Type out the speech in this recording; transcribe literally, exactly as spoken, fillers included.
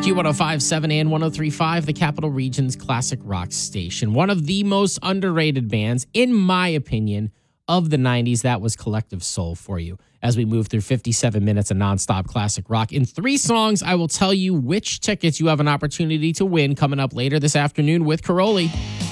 Q one oh five point seven and one oh three point five, the Capital Region's classic rock station. One of the most underrated bands, in my opinion, of the nineties. That was Collective Soul for you. As we move through fifty-seven minutes of nonstop classic rock. In three songs, I will tell you which tickets you have an opportunity to win coming up later this afternoon with Karoli.